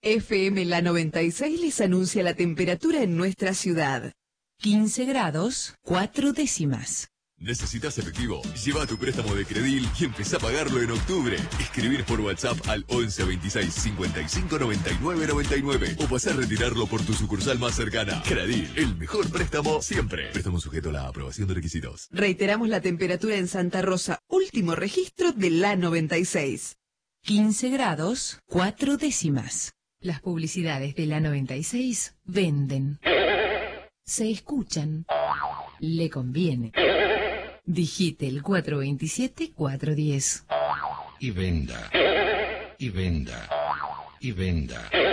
FM La 96 les anuncia la temperatura en nuestra ciudad. 15 grados, 4 décimas. ¿Necesitas efectivo? Lleva tu préstamo de Credil y empezá a pagarlo en octubre. Escribir por WhatsApp al 11 26 55 99 99 o pasá a retirarlo por tu sucursal más cercana. Credil, el mejor préstamo siempre. Préstamo sujeto a la aprobación de requisitos. Reiteramos la temperatura en Santa Rosa, último registro de La 96. 15 grados, 4 décimas. Las publicidades de La 96 venden. Se escuchan. Le conviene. Digite el 427-410. Y venda. Y venda. Y venda.